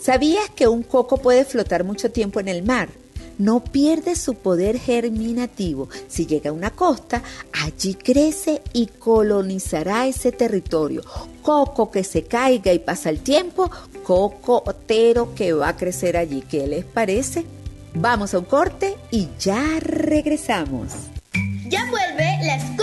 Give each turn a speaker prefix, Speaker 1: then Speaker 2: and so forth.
Speaker 1: ¿Sabías que un coco puede flotar mucho tiempo en el mar? No pierde su poder germinativo. Si llega a una costa, allí crece y colonizará ese territorio. Coco que se caiga y pasa el tiempo, cocotero que va a crecer allí. ¿Qué les parece? Vamos a un corte y ya regresamos.
Speaker 2: Ya vuelve la escuela.